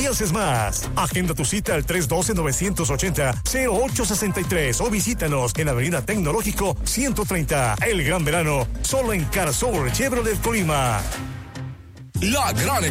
pienses más. Agenda tu cita al 312-980-0863 o visítanos en Avenida Tecnológico 130. El gran verano, solo en Carsol Chevrolet Colima. La gran